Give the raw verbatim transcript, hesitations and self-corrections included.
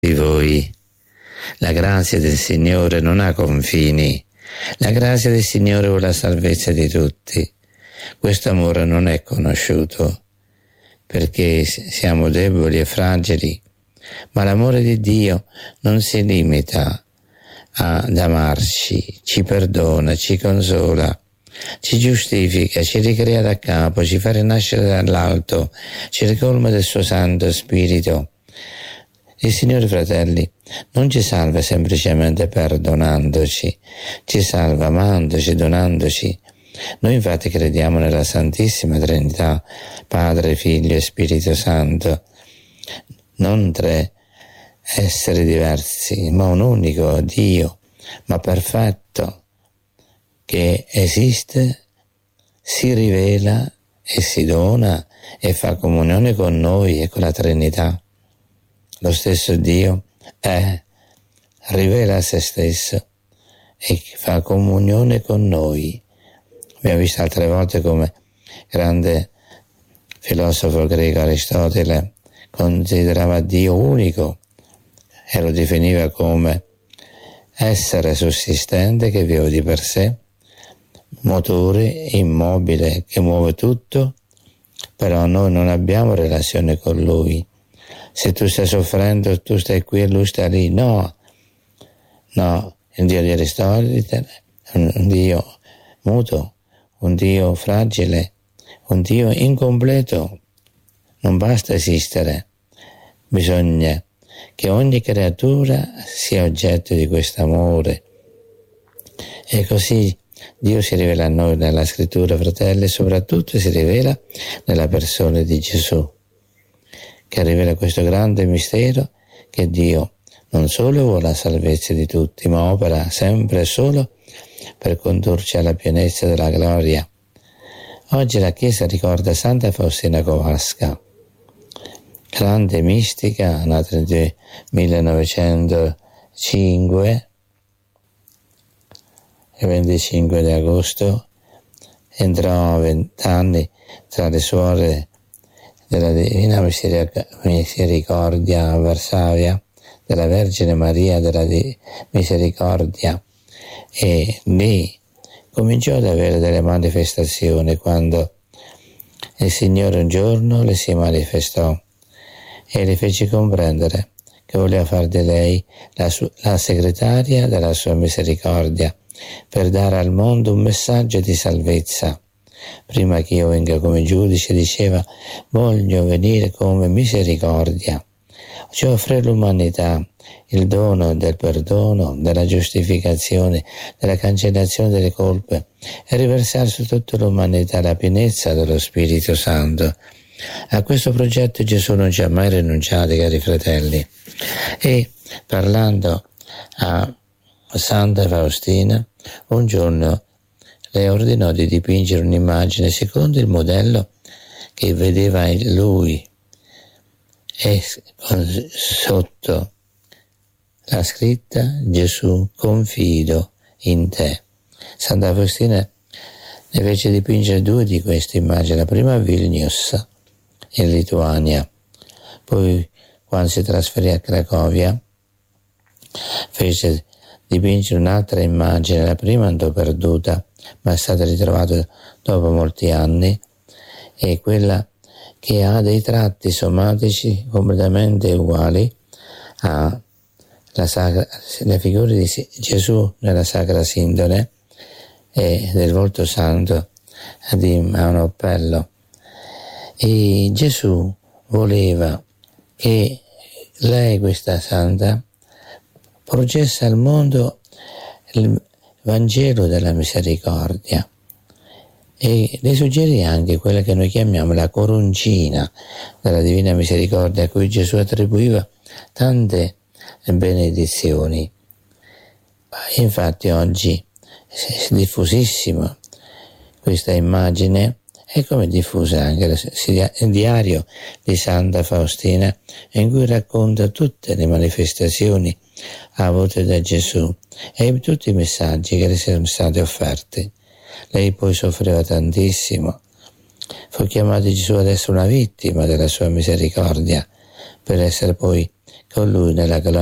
di voi. La grazia del Signore non ha confini. La grazia del Signore vuole la salvezza di tutti. Questo amore non è conosciuto perché siamo deboli e fragili, ma l'amore di Dio non si limita ad amarci, ci perdona, ci consola, ci giustifica, ci ricrea da capo, ci fa rinascere dall'alto, ci ricolma del suo Santo Spirito. Il Signore, fratelli, non ci salva semplicemente perdonandoci, ci salva amandoci, donandoci. Noi infatti crediamo nella Santissima Trinità, Padre, Figlio e Spirito Santo, non tre esseri diversi, ma un unico Dio, ma perfetto, che esiste, si rivela e si dona e fa comunione con noi e con la Trinità. Lo stesso Dio è, rivela se stesso e fa comunione con noi. Abbiamo visto altre volte come grande filosofo greco Aristotele considerava Dio unico e lo definiva come essere sussistente che vive di per sé, motore immobile che muove tutto, però noi non abbiamo relazione con Lui. Se tu stai soffrendo, tu stai qui e Lui sta lì. No, no, il Dio di Aristotele è un Dio muto, un Dio fragile, un Dio incompleto. Non basta esistere, bisogna che ogni creatura sia oggetto di questo amore. E così Dio si rivela a noi nella Scrittura, fratelli, e soprattutto si rivela nella persona di Gesù, che rivela questo grande mistero che Dio non solo vuole la salvezza di tutti, ma opera sempre e solo per condurci alla pienezza della gloria. Oggi la Chiesa ricorda Santa Faustina Kowalska, grande mistica, nata nel millenovecentocinque, il venticinque di agosto, entrò a vent'anni tra le suore della Divina Misericordia a Varsavia, della Vergine Maria della Misericordia, e lì cominciò ad avere delle manifestazioni quando il Signore un giorno le si manifestò e le fece comprendere che voleva far di lei la, su- la segretaria della sua misericordia per dare al mondo un messaggio di salvezza. Prima che io venga come giudice, diceva, voglio venire come misericordia, cioè offrire all'umanità il dono del perdono, della giustificazione, della cancellazione delle colpe e riversare su tutta l'umanità la pienezza dello Spirito Santo. A questo progetto Gesù non ci ha mai rinunciato, cari fratelli. E parlando a Santa Faustina, un giorno le ordinò di dipingere un'immagine secondo il modello che vedeva in lui e sotto la scritta Gesù, confido in te. Santa Faustina ne fece dipingere due di queste immagini, la prima a Vilnius in Lituania, poi quando si trasferì a Cracovia fece dipingere un'altra immagine. La prima andò perduta ma è stata ritrovata dopo molti anni, è quella che ha dei tratti somatici completamente uguali alla sacra, le figure di Gesù nella Sacra Sindone e del volto santo di Manoppello. E Gesù voleva che lei, questa santa, processa al mondo il Vangelo della misericordia e le suggerì anche quella che noi chiamiamo la coroncina della Divina Misericordia, a cui Gesù attribuiva tante benedizioni. Infatti oggi è diffusissima questa immagine, e come diffusa anche il diario di Santa Faustina, in cui racconta tutte le manifestazioni avute da Gesù e tutti i messaggi che le sono stati offerti. Lei poi soffriva tantissimo, fu chiamato Gesù ad essere una vittima della sua misericordia, per essere poi con lui nella